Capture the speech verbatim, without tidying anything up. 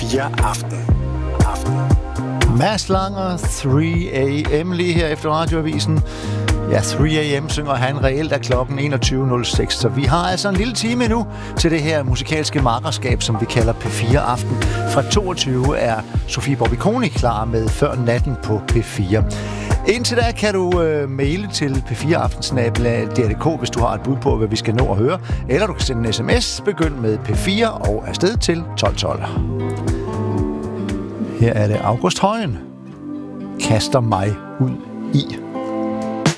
fire Aften. Aften. Mads Langer, tre a m lige her efter radioavisen. Ja, tre a m synger han reelt af klokken enogtyve nul seks, så vi har altså en lille time nu til det her musikalske makkerskab, som vi kalder P fire Aften. Fra toogtyve er Sofie Bobbikoni klar med Før natten på P fire. Indtil da kan du øh, maile til p fire aften snabel-a d r punktum d k, hvis du har et bud på, hvad vi skal nå at høre. Eller du kan sende en sms, begynd med P fire og afsted til tolv tolv. Her er det August Højen. Kaster mig ud i.